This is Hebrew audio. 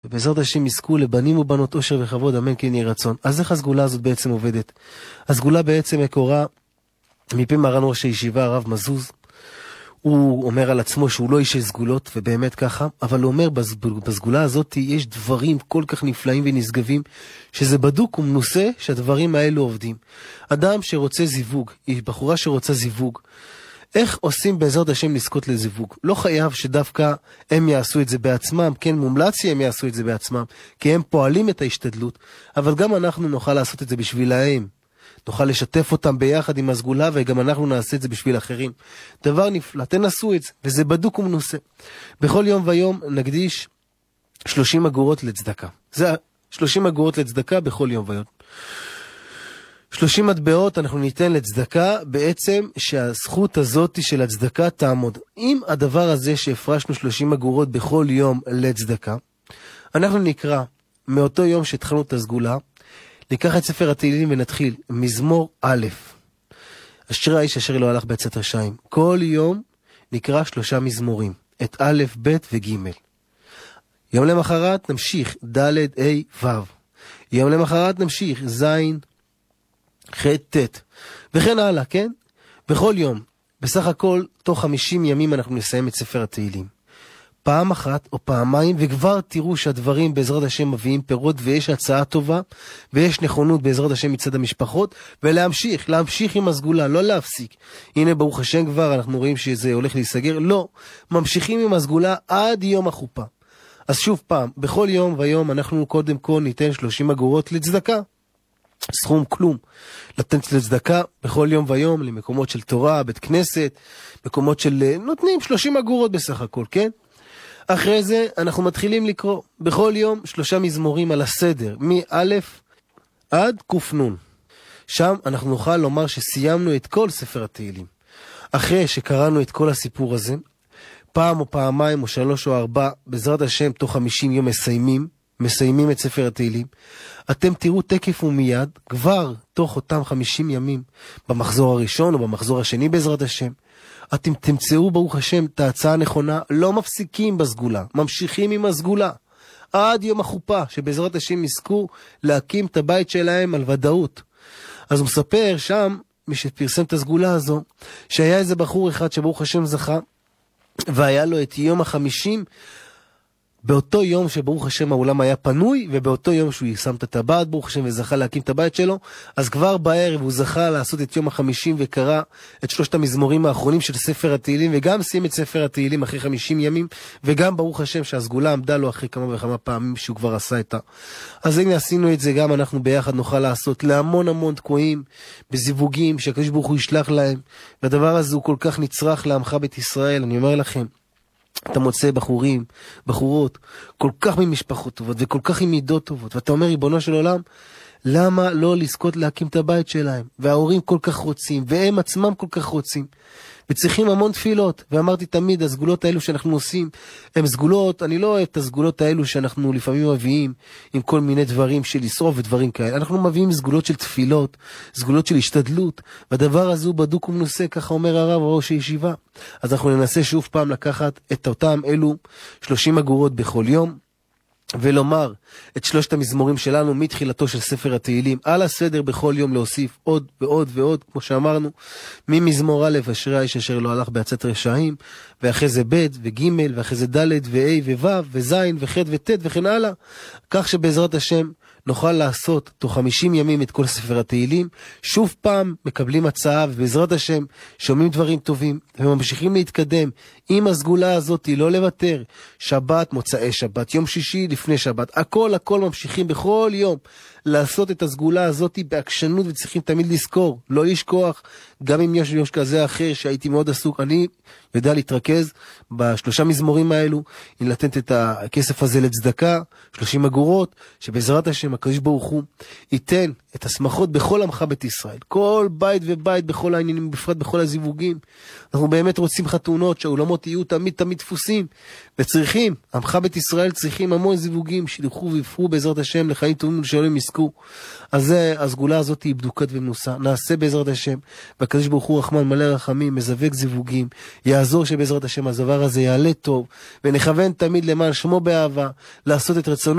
ובעזרת השם יזכו לבנים ובנות אושר וכבוד, אמן כן יהי רצון. אז איך הסגולה הזאת בעצם עובדת? הסגולה בעצם מקורה מפי מרן ראש הישיבה הרב מזוז. הוא אומר על עצמו שהוא לא איש של סגולות, ובאמת ככה, אבל הוא אומר בסגולה הזאת יש דברים כל כך נפלאים ונשגבים, שזה בדוק ומנוסה שהדברים האלו עובדים. אדם שרוצה זיווג, בחורה שרוצה זיווג, איך עושים בעזרת השם לזכות לזיווג? לא חייב שדווקא הם יעשו את זה בעצמם, כן מומלץ שהם יעשו את זה בעצמם, כי הם פועלים את ההשתדלות, אבל גם אנחנו נוכל לעשות את זה בשבילהם. נוכל לשתף אותם ביחד עם הסגולה, וגם אנחנו נעשה את זה בשביל אחרים. דבר נפלא, תנסו את זה, וזה בדוק ומנוסה. בכל יום ויום נקדיש 30 אגורות לצדקה. זה 30 אגורות לצדקה בכל יום ויום. 30 מטבעות אנחנו ניתן לצדקה, בעצם שהזכות הזאת של הצדקה תעמוד. אם הדבר הזה שהפרשנו 30 אגורות בכל יום לצדקה, אנחנו נקרא מאותו יום שהתחלנו את הסגולה, ניקח את ספר התהילים ונתחיל מזמור א', אשרי האיש אשר לא הלך בעצת רשעים. כל יום נקרא 3 מזמורים, את א', ב' וג'. יום למחרת נמשיך ד', ה', ו'. יום למחרת נמשיך ז', ח', ט', וכן הלאה, כן? בכל יום, בסך הכל, תוך 50 ימים אנחנו נסיים את ספר התהילים. פעם אחת או פעמיים, וכבר תראו שהדברים בעזרת השם מביאים פירות, ויש הצעה טובה, ויש נכונות בעזרת השם מצד המשפחות, להמשיך עם הסגולה, לא להפסיק. הנה ברוך השם כבר, אנחנו רואים שזה הולך להיסגר, לא, ממשיכים עם הסגולה עד יום החופה. אז שוב פעם, בכל יום ויום אנחנו קודם כל ניתן 30 אגורות לצדקה. סכום כלום. לתת לצדקה בכל יום ויום למקומות של תורה, בית כנסת, מקומות של נותנים 30 אגורות בסך הכל, כן? אחרי זה אנחנו מתחילים לקרוא בכל יום 3 מזמורים על הסדר, מא' עד ק"נ. שם אנחנו נוכל לומר שסיימנו את כל ספר התהילים. אחרי שקראנו את כל הסיפור הזה, פעם או פעמיים או 3 או 4, בעזרת השם תוך 50 יום מסיימים את ספר התהילים. אתם תראו תקף ומיד, כבר תוך אותם 50 ימים, במחזור הראשון או במחזור השני בעזרת השם, אתם תמצאו ברוך השם את ההצעה הנכונה, לא מפסיקים בסגולה, ממשיכים עם הסגולה, עד יום החופה, שבעזרת השם יזכו להקים את הבית שלהם על ודאות. אז הוא מספר שם, מי שפרסם את הסגולה הזו, שהיה איזה בחור אחד שברוך השם זכה, והיה לו את יום ה-50, באותו יום שברוך השם העולם היה פנוי, ובאותו יום שהוא שם את הטבעת ברוך השם וזכה להקים את הבית שלו, אז כבר בערב הוא זכה לעשות את יום ה-50 וקרא את 3 המזמורים האחרונים של ספר התהילים, וגם סיים את ספר התהילים אחרי 50 ימים, וגם ברוך השם שהסגולה עמדה לו אחרי כמה וכמה פעמים שהוא כבר עשה את אז הנה עשינו את זה, גם אנחנו ביחד נוכל לעשות להמון תקועים בזיווגים שהקדוש ברוך הוא ישלח להם, והדבר הזה הוא כל כך נצרך לעמך בית ישראל. אני אומר לכם, אתה מוצא בחורים, בחורות, כל כך ממשפחות טובות וכל כך עם מידות טובות, ואתה אומר ריבונו של עולם, למה לא לזכות להקים את הבית שלהם? וההורים כל כך רוצים, והם עצמם כל כך רוצים, וצריכים המון תפילות. ואמרתי תמיד, הסגולות האלו שאנחנו עושים, הם סגולות, אני לא אוהב את הסגולות האלו שאנחנו לפעמים מביאים עם כל מיני דברים של לשרוף ודברים כאלה. אנחנו מביאים סגולות של תפילות, סגולות של השתדלות, והדבר הזה הוא בדוק ומנוסה, ככה אומר הרב ראש הישיבה. אז אנחנו ננסה שוב פעם לקחת את אותם אלו 30 אגורות בכל יום, ולומר את 3 המזמורים שלנו מתחילתו של ספר התהילים, על הסדר בכל יום להוסיף עוד ועוד ועוד, כמו שאמרנו, ממזמור א', אשרי האיש אשר לא הלך בעצת רשעים, ואחרי זה ב' וג', ואחרי זה ד' וה' וו' וז' וח' וט' וכן הלאה, כך שבעזרת השם נוכל לעשות תוך 50 ימים את כל ספר התהילים. שוב פעם מקבלים הצעה, ובעזרת השם שומעים דברים טובים, וממשיכים להתקדם עם הסגולה הזאת, לא לוותר. שבת, מוצאי שבת, יום שישי לפני שבת, הכל ממשיכים בכל יום לעשות את הסגולה הזאת בעקשנות, וצריכים תמיד לזכור, לא לשכוח, גם אם יש יום כזה אחר שהייתי מאוד עסוק, אני יודע להתרכז ב3 מזמורים האלו, אם לתת את הכסף הזה לצדקה, 30 אגורות, שבעזרת השם הקדוש ברוך הוא ייתן את השמחות בכל עמך בית ישראל, כל בית ובית, בכל העניינים, בפרט בכל הזיווגים. אנחנו באמת רוצים חתונות שהאולמות יהיו תמיד תפוסים, וצריכים, עמך בית ישראל צריכים המון זיווגים שילכו ויפרו בעזרת השם לחיים טובים ולשלום יזכו. אז הסגולה הזאת היא בדוקת ומנוסה, נעשה בעזרת השם, והקדוש ברוך הוא רחמן מלא רחמים, מזווק זיווגים, יעזור שבעזרת השם הדבר הזה יעלה טוב, ונכוון תמיד למען שמו באהבה, לעשות את רצונו